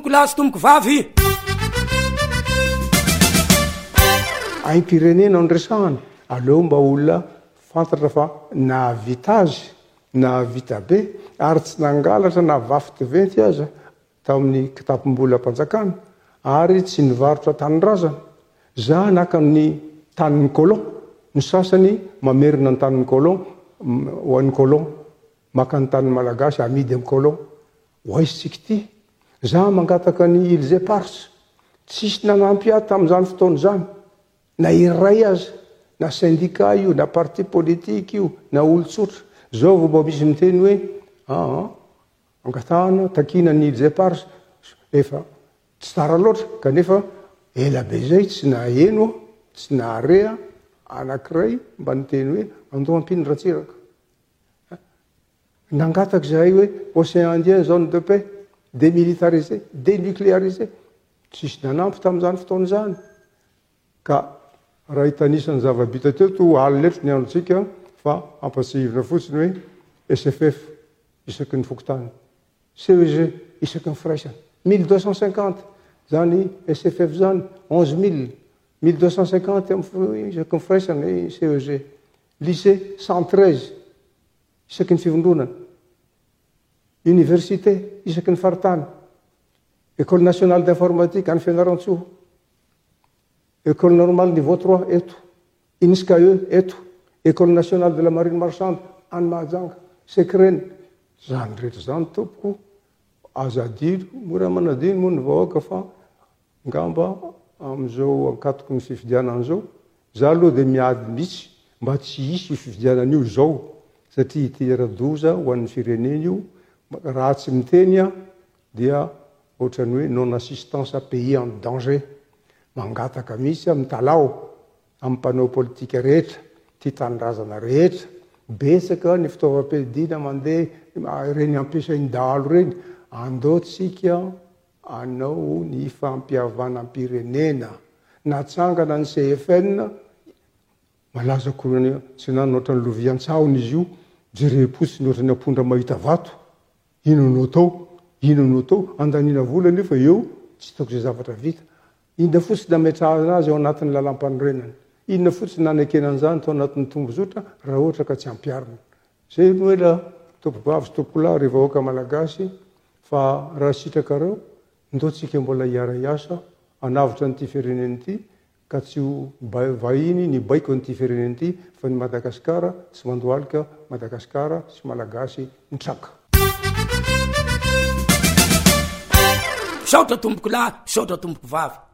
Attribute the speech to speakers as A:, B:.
A: tompoko lahy sy tompoko vavy.
B: Aim-pirenena nresahana aleo mba olona fantatra fa nahavita azy nahavita be ary tsy nangalatra na vafy diventy aza tamin'ny kitapom-bola mpanjakana ary tsy nivarotra tanyrazana za naka ny tanin'ny colon ny sasany mamerina ny tanin'ny colon ho an'ny colon maka ny tanin'ny malagasy amidy amin'ny colon hoaisitsika ity za mangataka ny Ilze Pars tsisy nanampy ahy tamin'izany fotoana zany na iray aza na syndicat io na parti politique io na olotsotra zao vao mba misy miteny hoe angatahana takina ny Ilze Pars efa tsy tara loatra kanefa ela be zay tsy naheno tsy naharea anankiray mba niteny hoe andao ampiny ratsiraka nangataka zahay hoe Océan Indien zone de paix démilitarisé dénucléarisé tsisy nanampy tamin'izany fotoana zany ka raha hitanisany zava-bita teo to aliletro ny androtsika fa ampatsihivina fotsiny hoe SFF isaky ny fokotany CEG isaky ny firaisana 1250 zany SFF zany 11 1250 isaky ny firaisana CEG lycée 113 isaky ny fivondronana université isaky ny faritany école nationale d'informatique any Fianaratsoa école normale niveau 3 eto INSCAE eto école nationale de la marine marchande any Mahajanga Sekreny zany rehetra zany tompoko azadiro mora manadino moa ny vahoaka fa ngamba am'izao ankatoko ny fifidianana zao za aloha dia miady mihitsy mba tsy hisy fifidianana io zao satria itera-doza ho an'ny firenena io raha tsy miteny dia ohatrany hoe non assistance à pays en danger mangataka mihitsy amin'ny talao amin'ny mpanao politika rehetra ty tanindrazana rehetra betsaka ny fitaovam-piadina mandeha reny ampiasainy dahalo reny andaotsika anao ny fampiavanam-pirenena natsangana ny CFN malaza korany tsy nany ohatrany lovian-tsahony izy io jerepotsiny ohatrany ampondra mahita vato inonao tao andanina vola nefa eo tsy hitako zay zavatra vita inona fotsiny nametrahana azy ao anatin'ny lalam-panorenana inona fotsiny nanekenan'izany tao anatin'ny tombozotra raha ohatra ka tsy ampiarina zay no ela tompokavy sy tompokolahy rehefa vahoaka malagasy fa raha sitrakareo ndotsika mbola hiara-iasa anavitra n'ity firenena ity ka tsy vahiny ny baiko n'ity firenena ity fa ny Madagasikara tsy mandohalika Madagasikara sy malagasy nitraka
A: saotra tompoko lahy saotra tompoko vavy